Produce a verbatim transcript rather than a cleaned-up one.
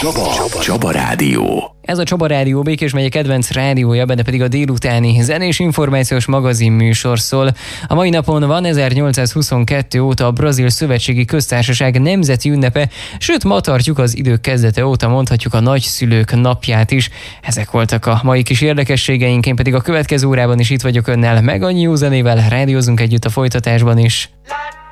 Csaba. Csaba Rádió. Ez a Csaba Rádió, Békés megye kedvenc rádiója, benne pedig a délutáni zenés információs magazin műsor szól. A mai napon van ezernyolcszázhuszonkettő óta a Brazil Szövetségi Köztársaság nemzeti ünnepe, sőt ma tartjuk az idők kezdete óta, mondhatjuk a nagyszülők napját is. Ezek voltak a mai kis érdekességeink, én pedig a következő órában is itt vagyok önnel, meg annyi jó zenével rádiózunk együtt a folytatásban is.